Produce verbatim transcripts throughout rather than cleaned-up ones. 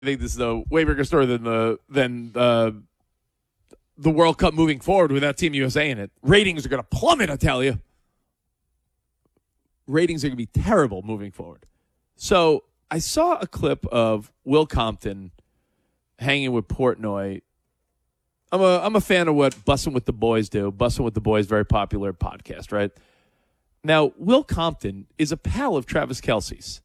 I think this is a way bigger story than the than uh, the World Cup moving forward without Team U S A in it. Ratings are going to plummet, I tell you. Ratings are going to be terrible moving forward. So I saw a clip of Will Compton hanging with Portnoy. I'm a I'm a fan of what Bussin' with the Boys do. Bussin' with the Boys, very popular podcast, right? Now, Will Compton is a pal of Travis Kelce's.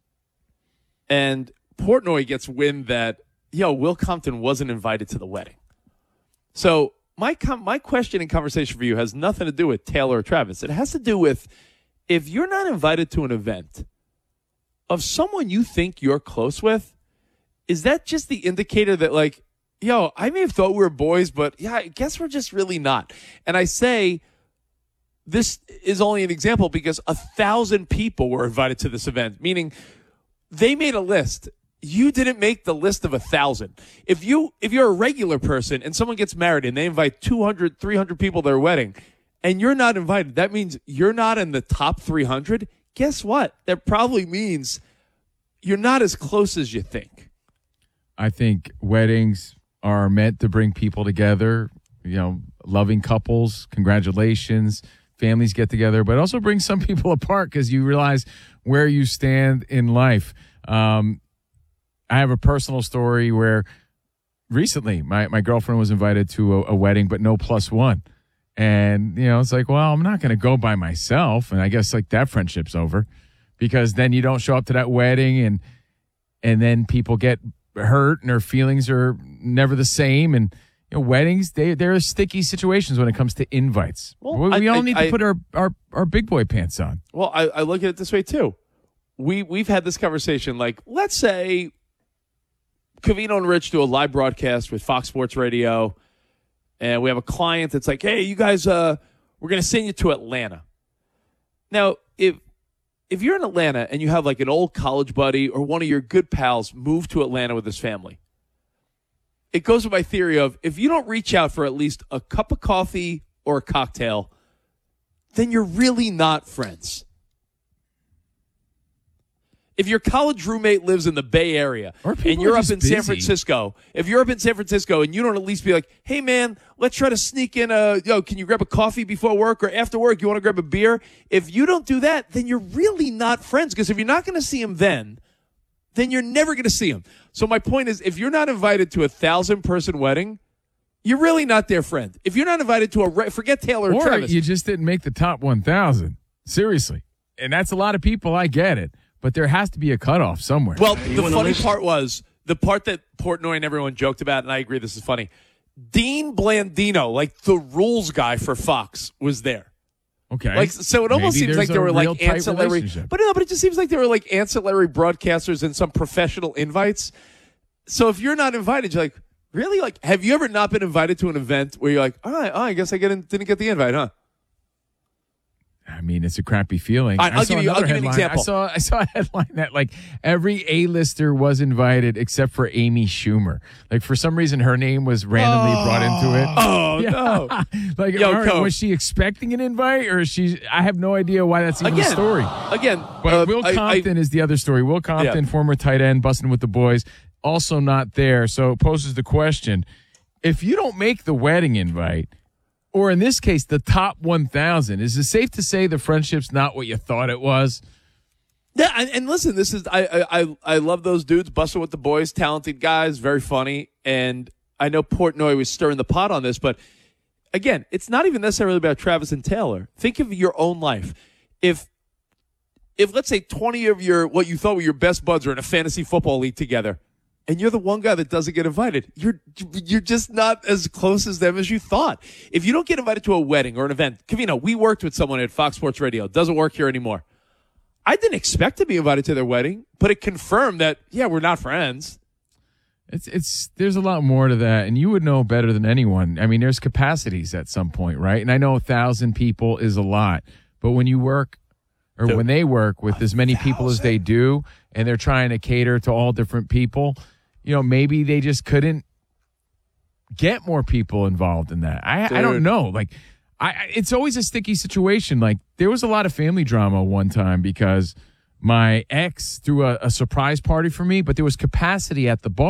And Portnoy gets wind that, yo, Will Compton wasn't invited to the wedding. So my com- my question and conversation for you has nothing to do with Taylor or Travis. It has to do with, if you're not invited to an event of someone you think you're close with, is that just the indicator that, like, yo, I may have thought we were boys, but yeah, I guess we're just really not. And I say this is only an example because a thousand people were invited to this event, meaning they made a list. You didn't make the list of a thousand. If you if you're a regular person and someone gets married and they invite two hundred, three hundred people to their wedding and you're not invited, that means you're not in the top three hundred. Guess what? That probably means you're not as close as you think. I think weddings are meant to bring people together, you know, loving couples, congratulations, families get together, but also bring some people apart because you realize where you stand in life. Um, I have a personal story where recently my, my girlfriend was invited to a, a wedding, but no plus one. And, you know, it's like, well, I'm not going to go by myself. And I guess like that friendship's over because then you don't show up to that wedding and, and then people get hurt and their feelings are never the same. And, you know, weddings, they, they're sticky situations when it comes to invites. Well, we, we I, all I, need I, to put our, our, our big boy pants on. Well, I, I look at it this way too. We, we've had this conversation, like, let's say Covino and Rich do a live broadcast with Fox Sports Radio, and we have a client that's like, hey, you guys, uh, we're going to send you to Atlanta. Now, if if you're in Atlanta and you have like an old college buddy or one of your good pals move to Atlanta with his family, it goes with my theory of if you don't reach out for at least a cup of coffee or a cocktail, then you're really not friends. If your college roommate lives in the Bay Area and you're up in busy. San Francisco, if you're up in San Francisco and you don't at least be like, hey, man, let's try to sneak in a, yo, can you grab a coffee before work or after work? You want to grab a beer? If you don't do that, then you're really not friends because if you're not going to see him then, then you're never going to see him. So my point is, if you're not invited to a thousand-person wedding, you're really not their friend. If you're not invited to a, re- forget Taylor or Or Travis. you just didn't make the top one thousand. Seriously. And that's a lot of people. I get it. But there has to be a cutoff somewhere. Well, the funny part was, the part that Portnoy and everyone joked about, and I agree this is funny, Dean Blandino, like the rules guy for Fox, was there. Okay. Like, so it almost Maybe seems like there's there a were real like tight ancillary, relationship. but no, but it just seems like there were like ancillary broadcasters and some professional invites. So if you're not invited, you're like, really? Like, have you ever not been invited to an event where you're like, all right, oh, I guess I get didn't get the invite, huh? I mean, it's a crappy feeling. Right, I'll I saw give you- I'll another give you an headline. example. I saw I saw a headline that like every A-lister was invited except for Amy Schumer. Like for some reason, her name was randomly Oh. brought into it. Oh, Yeah. no. Like, Yo, all right, Coach. was she expecting an invite, or is she? I have no idea why that's even Again, a story. again, But uh, Will I- I- Compton is the other story. Will Compton, Yeah. former tight end, busting with the boys, also not there. So it poses the question: if you don't make the wedding invite, or in this case, the top one thousand, is it safe to say the friendship's not what you thought it was? Yeah, and, and listen, this is I, I I love those dudes, busting with the boys, talented guys, very funny, and I know Portnoy was stirring the pot on this, but again, it's not even necessarily about Travis and Taylor. Think of your own life. If if let's say twenty of your what you thought were your best buds are in a fantasy football league together, and you're the one guy that doesn't get invited, you're you're just not as close as them as you thought. If you don't get invited to a wedding or an event, Covino, we worked with someone at Fox Sports Radio. Doesn't work here anymore. I didn't expect to be invited to their wedding, but it confirmed that, yeah, we're not friends. It's it's there's a lot more to that, and you would know better than anyone. I mean, there's capacities at some point, right? And I know a thousand people is a lot, but when you work or Dude, when they work with as many people as they do, and they're trying to cater to all different people, you know, maybe they just couldn't get more people involved in that. I I don't Dude. know. Like, I it's always a sticky situation. Like, there was a lot of family drama one time because my ex threw a, a surprise party for me, but there was capacity at the bar.